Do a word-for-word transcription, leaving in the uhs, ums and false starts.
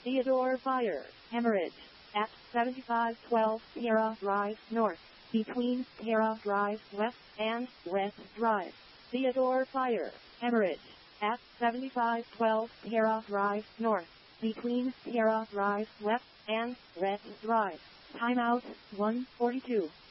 Theodore Fire, Hemorrhage, at seventy-five twelve Sierra Drive North, between Sierra Drive West and West Drive. Theodore Fire, Hemorrhage, at seventy-five twelve Sierra Drive North, between Sierra Drive West and West Drive. Timeout one forty-two.